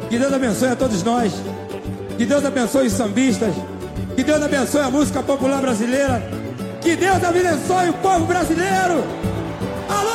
Que Deus abençoe a todos nós. Que Deus abençoe os sambistas. Que Deus abençoe a música popular brasileira. Que Deus abençoe o povo brasileiro. Alô!